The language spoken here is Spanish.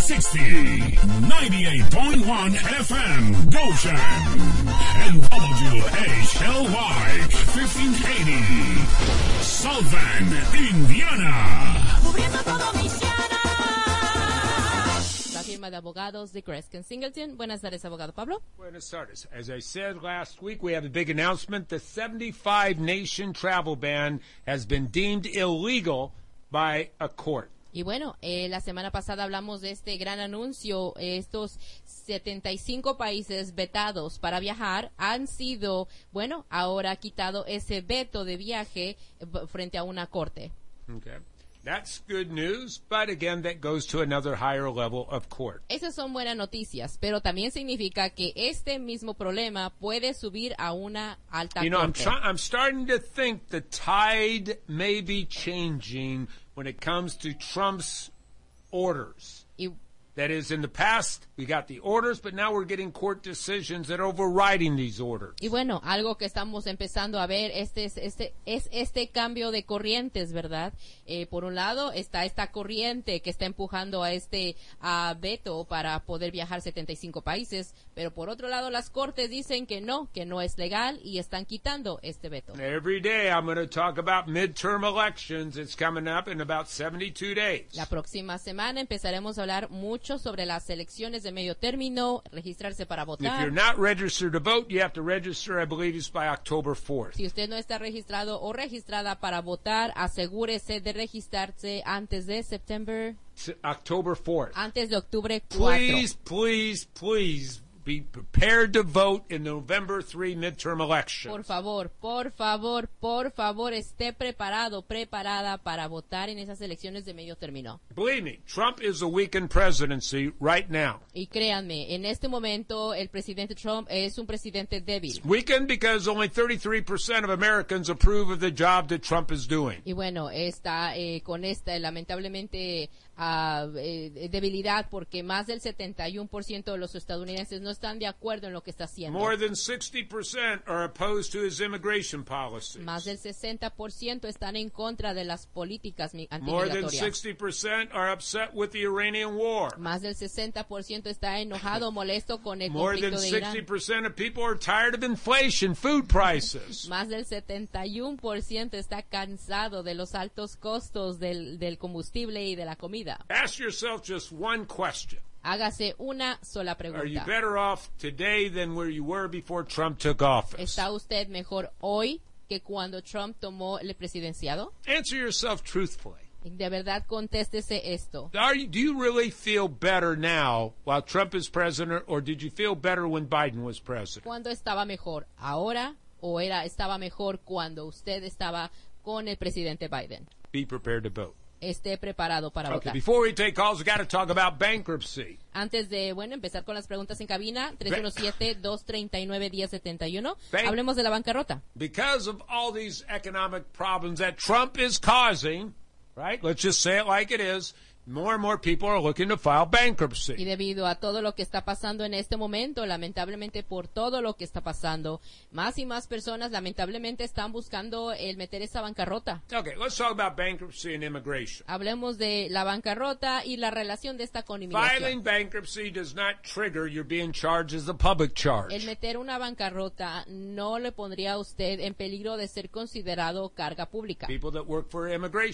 360, 98.1 FM, Goshen, and WHLY, 1580, South Bend, Indiana. Cubriendo todo Michiana. La firma de abogados de Kreskin Singleton. Buenas tardes, abogado Pablo. Buenas tardes. As I said last week, we have a big announcement. The 75-nation travel ban has been deemed illegal by a court. Y bueno, la semana pasada hablamos de este gran anuncio. Estos 75 países vetados para viajar han sido, bueno, ahora quitado ese veto de viaje frente a una corte. Okay. That's good news, but again, that goes to another higher level of court. Esas son buenas noticias, pero también significa que este mismo problema puede subir a una alta corte. I'm starting to think the tide may be changing when it comes to Trump's orders. That is, in the past, we got the orders, but now we're getting court decisions that are overriding these orders. Y bueno, algo que estamos empezando a ver es este cambio de corrientes, ¿verdad? Por un lado está esta corriente que está empujando a este veto para poder viajar 75 países, pero por otro lado las cortes dicen que no es legal y están quitando este veto. Every day I'm going to talk about midterm elections. It's coming up in about 72 days. La próxima semana empezaremos a hablar mucho sobre las elecciones de medio término, registrarse para votar. If you're not registered to vote, you have to register, I believe it's by October 4th. Si usted no está registrado o registrada para votar, asegúrese de registrarse antes de October 4th. Antes de octubre 4. Please be prepared to vote in the November 3 midterm elections. Por favor, esté preparada para votar en esas elecciones de medio término. Believe me, Trump is a weakened presidency right now. Y créanme, en este momento el presidente Trump es un presidente débil. Weakened because only 33% of Americans approve of the job that Trump is doing. Y bueno, está con esta lamentablemente debilidad porque más del 71% de los estadounidenses no están de acuerdo en lo que está haciendo. More than 60% are opposed to his immigration policies. Más del 60% están en contra de las políticas More than antimigratorias. 60% are upset with the Iranian war. Más del 60% está enojado, molesto con el More than conflicto de Irán. 60% of people are tired of inflation, food prices. Más del 71% está cansado de los altos costos del combustible y de la comida. Ask yourself just one question. Hágase una sola Are you pregunta. better off today than where you were before Trump took office? ¿Está usted mejor hoy que cuando Trump tomó el presidenciado? Answer yourself truthfully. De verdad, contéstese esto. Do you really feel better now while Trump is president, or did you feel better when Biden was president? ¿Cuándo estaba mejor? ¿Ahora o estaba mejor cuando usted estaba con el presidente Biden? Be prepared to vote. Esté preparado para Okay, votar. before we take calls, we got to talk about bankruptcy. Antes de, empezar con las preguntas en cabina, 317-239-1071. Bank- Hablemos de la bancarrota. Because of all these economic problems that Trump is causing, right? Let's just say it like it is. More and more people are looking to file Y bankruptcy. debido a todo lo que está pasando en este momento, lamentablemente por todo lo que está pasando, más y más personas lamentablemente están buscando el meter esa bancarrota. Okay, let's talk about bankruptcy and immigration. Hablemos de la bancarrota y la relación de esta con inmigración. Filing bankruptcy does not trigger your being charged as a public charge. El meter una bancarrota no le pondría a usted en peligro de ser considerado carga pública. People that work for immigration